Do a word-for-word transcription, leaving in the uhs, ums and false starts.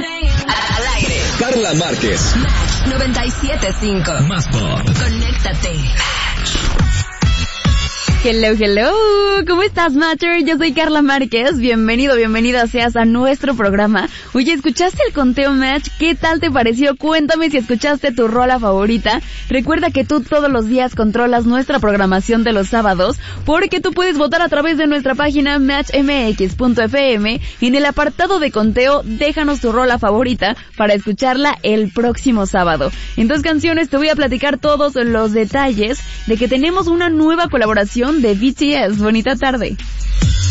Al aire. Carla Márquez. Match noventa y siete punto cinco. Más pop. Conéctate. Hello, hello, ¿cómo estás, Matcher? Yo soy Carla Márquez, bienvenido, bienvenida seas a nuestro programa. Oye, ¿escuchaste el conteo, Match? ¿Qué tal te pareció? Cuéntame si escuchaste tu rola favorita. Recuerda que tú todos los días controlas nuestra programación de los sábados, porque tú puedes votar a través de nuestra página match m x punto f m. En el apartado de conteo, déjanos tu rola favorita para escucharla el próximo sábado. En dos canciones te voy a platicar todos los detalles de que tenemos una nueva colaboración de B T S. Bonita tarde.